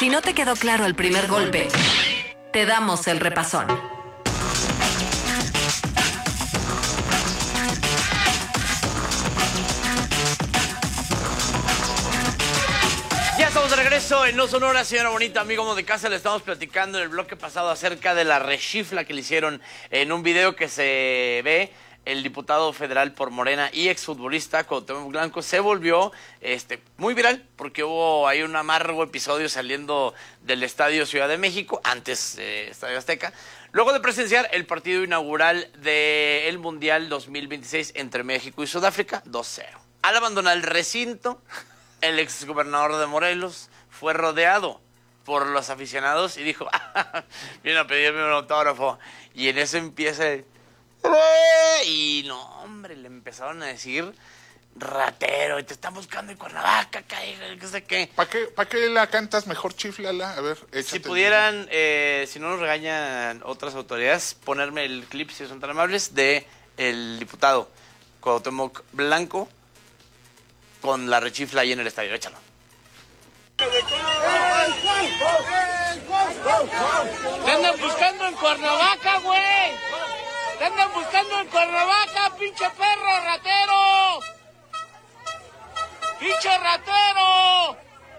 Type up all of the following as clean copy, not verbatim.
Si no te quedó claro el primer golpe, te damos el repasón. Ya estamos de regreso en No Sonora, señora bonita, amigo de casa. Le estamos platicando en el bloque pasado acerca de la rechifla que le hicieron en un video que se ve. El diputado federal por Morena y exfutbolista Cuauhtémoc Blanco se volvió muy viral porque hubo ahí un amargo episodio saliendo del Estadio Ciudad de México, antes Estadio Azteca, luego de presenciar el partido inaugural del Mundial 2026 entre México y Sudáfrica, 2-0. Al abandonar el recinto, el exgobernador de Morelos fue rodeado por los aficionados y dijo, vienen a pedirme un autógrafo. Y en eso empieza y no, hombre, le empezaron a decir ratero, y te están buscando en Cuernavaca, qué sé qué. ¿Para qué la cantas mejor? Chiflala, a ver, échate. Si pudieran, si no nos regañan otras autoridades, ponerme el clip, si son tan amables, de el diputado Cuauhtémoc Blanco con la rechifla ahí en el estadio. Échalo. ¡Te andan buscando en Cuernavaca, güey! ¡Te andan buscando en Cuernavaca, pinche perro ratero! ¡Pinche ratero!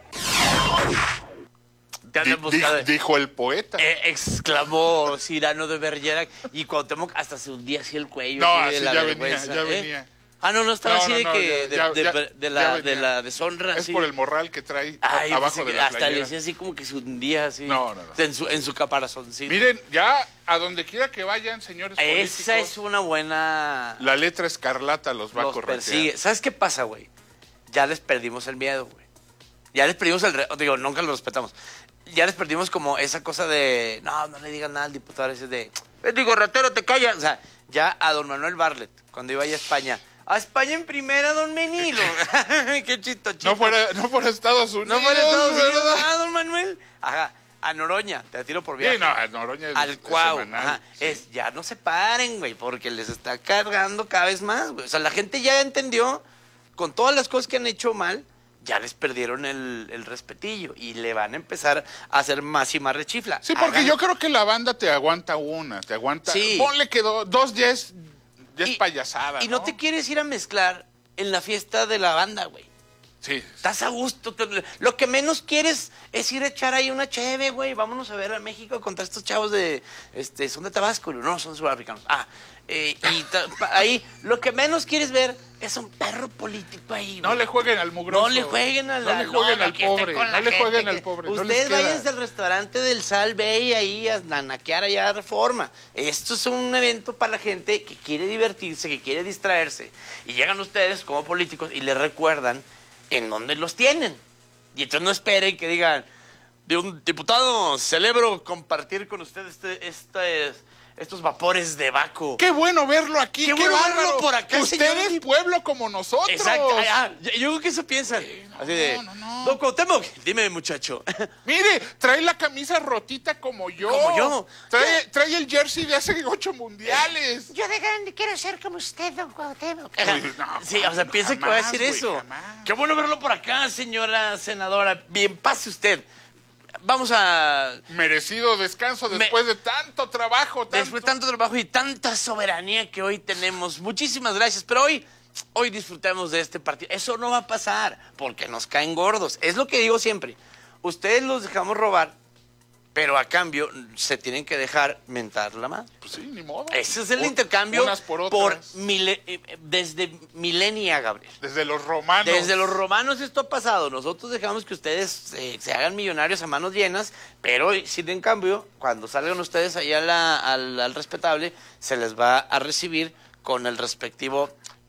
Te andan buscando. Dijo el poeta. Exclamó Cyrano de Bergerac, y Cuauhtémoc hasta se hundía así el cuello. No, así así de la ya vergüenza, venía, ya venía. Ah, no estaba así de que de venía. la deshonra. Es así. por el morral que trae Ay, abajo de la hasta playera. le decía así como que se hundía así. No. En su caparazoncito. Miren, ya a donde quiera que vayan, señores políticos, esa es una buena. la letra escarlata los va a Los corretear. persigue. ¿Sabes qué pasa, güey? Ya les perdimos el miedo, güey. Ya les perdimos digo, nunca lo respetamos. Ya les perdimos como esa cosa de, no le digan nada al diputado ese de, digo, ratero, te callas. O sea, ya a don Manuel Bartlett, cuando iba allá a España, a España en primera, don Menilo. Qué chito. No fuera Estados Unidos. No fuera Estados Unidos. ¿verdad? Ah, don Manuel. Ajá. A Noroña, te tiro por viaje. Sí, no, a Noroña es al Cuau. semanal, Ajá. sí. Ya no se paren, güey, porque les está cargando cada vez más, güey. O sea, la gente ya entendió, con todas las cosas que han hecho mal, ya les perdieron el respetillo y le van a empezar a hacer más y más rechifla. Sí, porque yo creo que la banda te aguanta una, te aguanta. Sí. Ponle que dos ya es payasada. Y no te quieres ir a mezclar en la fiesta de la banda, güey. Sí. Estás a gusto. Lo que menos quieres es ir a echar ahí una cheve, güey. Vámonos a ver a México contra estos chavos de... son de Tabasco, no, son sudafricanos. Ahí lo que menos quieres ver es un perro político ahí, güey. No le jueguen al mugroso. No le jueguen al No le jueguen al pobre. No le jueguen al pobre. No les Ustedes queda. váyanse al restaurante del Sal Bay ahí a naquear allá a Reforma. Esto es un evento para la gente que quiere divertirse, que quiere distraerse. Y llegan ustedes como políticos y les recuerdan en dónde los tienen. Y entonces no esperen que digan, de un diputado, celebro compartir con ustedes estos vapores de Baco. Qué bueno verlo aquí. Qué bueno bárbaro. verlo por acá, Ustedes, señor. pueblo como nosotros. Exacto. Yo creo que eso piensan. Así de, no. Don Cuauhtémoc, dime, muchacho. Mire, trae la camisa rotita como yo. Como yo. Trae el jersey de hace 8 mundiales. Yo de grande quiero ser como usted, don Cuauhtémoc. Sí, o sea, piensa que va a decir güey, eso. jamás. Qué bueno verlo por acá, señora senadora. Bien, pase usted. Vamos a... Merecido descanso después de tanto trabajo. Después de tanto trabajo y tanta soberanía que hoy tenemos. Muchísimas gracias. Pero hoy disfrutemos de este partido. Eso no va a pasar porque nos caen gordos. Es lo que digo siempre. Ustedes los dejamos robar, pero a cambio se tienen que dejar mentar la madre. Pues sí, ni modo. Ese es el intercambio unas por otras. desde milenia, Gabriel. Desde los romanos. Desde los romanos esto ha pasado. Nosotros dejamos que ustedes se hagan millonarios a manos llenas, pero si en cambio, cuando salgan ustedes allá al respetable, se les va a recibir con el respectivo,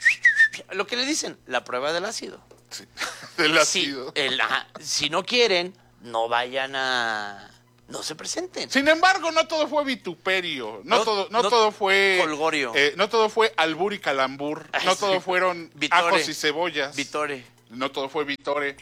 lo que le dicen, la prueba del ácido. Sí, del ácido. Si no quieren, no vayan a... No se presenten. Sin embargo, no todo fue vituperio, no todo fue holgorio. No todo fue albur y calambur, no todo fueron ajos y cebollas. Vitore. No todo fue Vitore.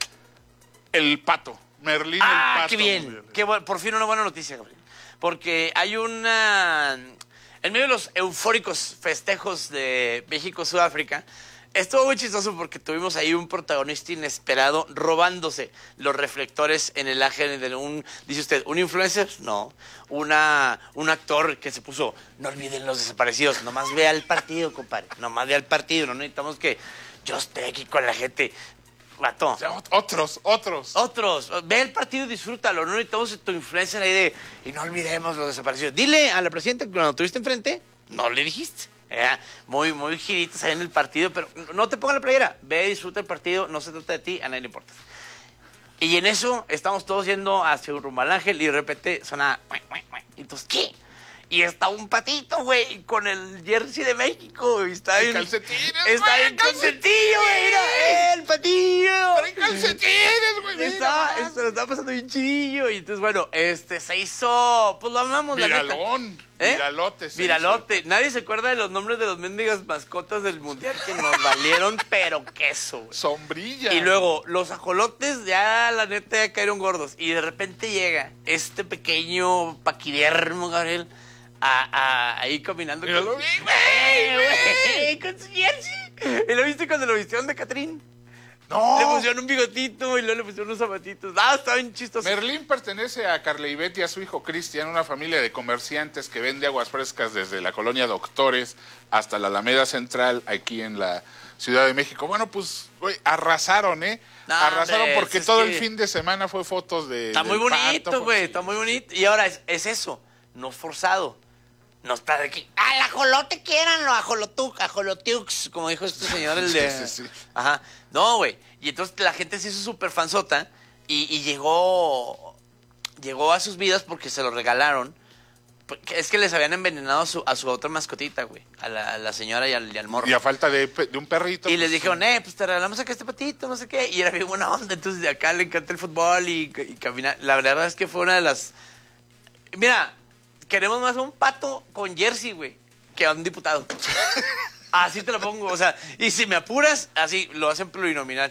El Pato, Merlín el Pato. Qué bien. Qué bueno. Por fin una buena noticia, Gabriel. Porque hay una... En medio de los eufóricos festejos de México-Sudáfrica, Estuvo muy chistoso porque tuvimos ahí un protagonista inesperado robándose los reflectores en el ángel de dice usted, ¿un influencer? No. Un actor que se puso, no olviden los desaparecidos, nomás vea el partido, compadre, nomás vea el partido, no necesitamos que yo esté aquí con la gente. Vato. O sea, otros. Ve el partido y disfrútalo, no necesitamos tu influencer ahí y no olvidemos los desaparecidos. Dile a la presidenta que cuando tuviste enfrente, no le dijiste. Muy giritos ahí en el partido, pero no te pongas la playera. Ve, disfruta el partido, no se trata de ti, a nadie le importa. Y en eso estamos todos yendo hacia rumbo al ángel y de repente suena... Y entonces, ¿qué? Y está un patito, güey, con el jersey de México. Y está en calcetines, está güey, en calcetillo, güey, mira, el patillo. Trae calcetines, güey. Lo estaba pasando bien chillo. Y entonces, bueno, se hizo, pues lo amamos, Viralón. la neta. Viralote. Viralote. Nadie se acuerda de los nombres de los mendigas mascotas del mundial que nos valieron, pero queso, güey. Sombrilla. Y luego, los ajolotes ya, la neta, ya cayeron gordos. Y de repente llega este pequeño paquidermo, Gabriel, ahí caminando. Yo lo vi, güey. Con su jersey. ¿Y lo viste cuando lo vistieron de Catrín? No. Le pusieron un bigotito y luego le pusieron unos zapatitos. Estaba bien chistoso. Merlín pertenece a Carleibet y a su hijo Cristian, una familia de comerciantes que vende aguas frescas desde la colonia Doctores hasta la Alameda Central, aquí en la Ciudad de México. Bueno, pues, güey, arrasaron, arrasaron porque todo el fin de semana fue fotos de... Está muy bonito, güey, está muy bonito. Y ahora es eso, no forzado. No está de aquí. ¡Al ajolote quieran! Ajolotiux, como dijo este señor, el de... Sí. Ajá. No, güey. Y entonces la gente se hizo súper fansota y llegó a sus vidas porque se lo regalaron. Es que les habían envenenado a su otra mascotita, güey. A la señora y al morro. Y a falta de un perrito. Y les dijeron, pues te regalamos acá este patito, no sé qué. Y era bien buena onda. Entonces de acá le encanta el fútbol y caminar. La verdad es que fue una de las... Mira... Queremos más a un pato con jersey, güey, que a un diputado. Así te lo pongo, o sea, y si me apuras, así lo hacen plurinominal.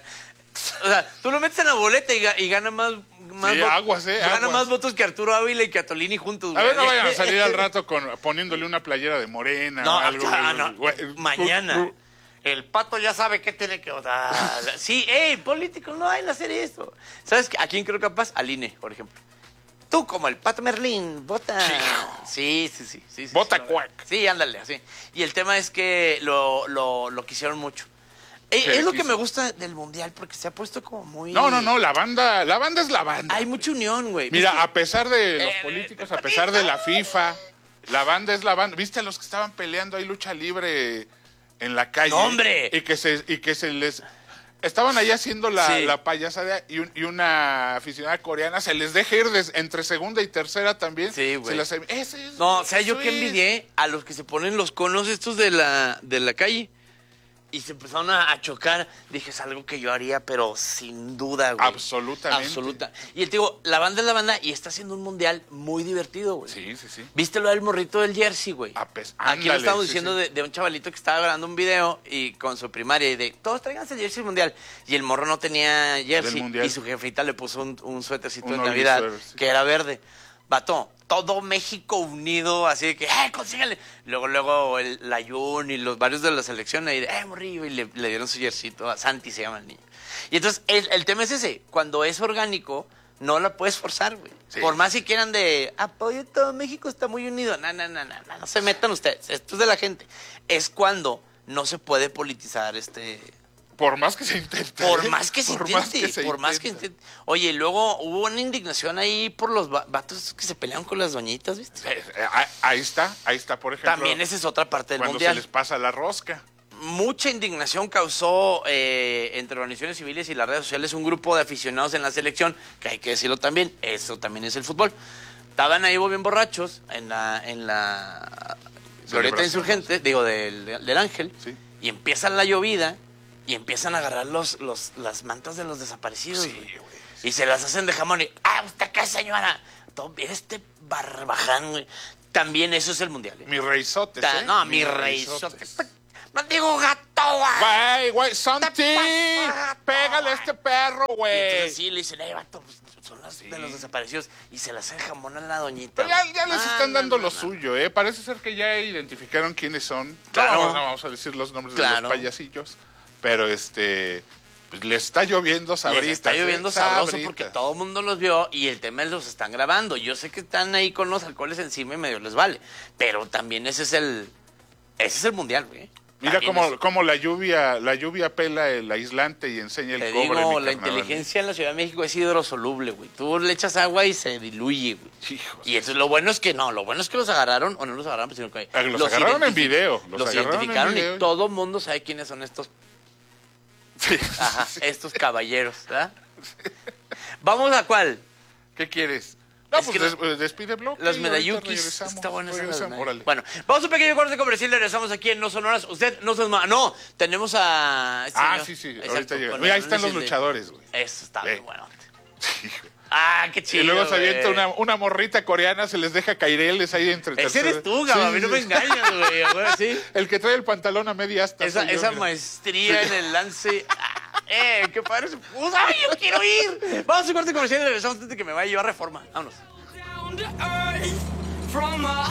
O sea, tú lo metes en la boleta y gana más aguas, gana aguas. más votos que Arturo Ávila y que Atolini juntos, güey. A ver, no vayan a salir al rato poniéndole una playera de Morena no, o algo. no. Mañana. El pato ya sabe qué tiene que votar. Sí, políticos, no hay que hacer eso. ¿Sabes a quién creo capaz? Al INE, por ejemplo. Tú, como el Pato Merlín, vota. Sí. Vota cuac. Sí, ándale, así. Y el tema es que lo quisieron mucho. Es lo que me gusta del Mundial, porque se ha puesto como muy... No, la banda es la banda. Hay mucha unión, güey. Mira, a pesar de los políticos, a pesar de la FIFA, la banda es la banda. ¿Viste a los que estaban peleando ahí lucha libre en la calle? ¡No, hombre! Y que se les... Estaban ahí haciendo la payasada y una aficionada coreana se les deja ir entre segunda y tercera también. Sí, güey. No, o sea, yo que envidié a los que se ponen los conos estos de la calle. Y se empezaron a chocar. Dije, es algo que yo haría, pero sin duda, güey. Absolutamente. Y te digo, la banda es la banda y está haciendo un mundial muy divertido, güey. Sí. ¿Viste lo del morrito del jersey, güey? Aquí lo estamos diciendo de un chavalito que estaba grabando un video y con su primaria y de, todos tráiganse el jersey mundial. Y el morro no tenía jersey y su jefita le puso un suétercito de Navidad que era verde. Vato, todo México unido, así de que, consíganle. Luego la Jun y los varios de la selección ahí de, morrillo, y le dieron su jerseyito, a Santi se llama el niño. Y entonces, el tema es ese, cuando es orgánico, no la puedes forzar, güey. Sí. Por más si quieran de, apoyo todo México está muy unido. No se metan ustedes, esto es de la gente. Es cuando no se puede politizar Por más que se intente. Por más que se intente. Oye, luego hubo una indignación ahí por los vatos que se pelearon con las doñitas, ¿viste? Ahí está, por ejemplo. También esa es otra parte del cuando mundial. Se les pasa la rosca. Mucha indignación causó entre organizaciones civiles y las redes sociales un grupo de aficionados en la selección, que hay que decirlo también, eso también es el fútbol. Estaban ahí bien borrachos en la glorieta insurgente, del Ángel, sí. Y empieza la llovida. Y empiezan a agarrar las mantas de los desaparecidos, sí, güey. Güey. Y se las hacen de jamón y, ¿usted qué, señora? Barbaján, güey. También eso es el mundial, ¿eh? Mi reizote, No, mi reizote. No digo gato, güey, Santi, pégale a este perro, güey. Y entonces sí, le dicen, vato, son las de los desaparecidos. Y se las hacen jamón a la doñita. Pero ya les están dando lo suyo, ¿eh? Parece ser que ya identificaron quiénes son. Claro. No vamos a decir los nombres de los payasillos. pero pues les está lloviendo sabritas. Les está lloviendo sabroso sabritas. porque todo el mundo los vio y el tema es los están grabando. Yo sé que están ahí con los alcoholes encima y medio les vale, pero también ese es el mundial, güey. Mira También cómo la lluvia pela el aislante y enseña el te cobre. digo, mi la carnaval. inteligencia en la Ciudad de México es hidrosoluble, güey. Tú le echas agua y se diluye, güey. Hijos. Y eso, lo bueno es que los agarraron, o no los agarraron, sino que Los agarraron en video. Los agarraron en identificaron video. y todo el mundo sabe quiénes son estos, Sí. ajá, estos caballeros, ¿verdad? ¿Vamos a cuál? ¿Qué quieres? No, Es pues que despide bloque. Los y ahorita medallukis. regresamos, Está bueno esa regresamos, órale. Bueno, vamos a un pequeño corte comercial y regresamos aquí en No Sonoras. Usted no se nos... No, tenemos a... Sí, Exacto, ahorita llega. con Mira, ahí el están los análisis de- luchadores, güey. Eso está muy Ve. bueno. Hijo. Ah, qué chido, Y luego se avienta güey. una morrita coreana, se les deja caireles ahí entre Ese eres terceros. tú, Gabo, a mí no me sí. engañas, güey. güey, ¿sí? El que trae el pantalón a media asta. soy yo, Esa mira. maestría en el lance... qué padre se puso. ¡Ay, yo quiero ir! Vamos a un corte comercial y regresamos antes de que me vaya yo a Reforma. Vámonos. Down to earth from a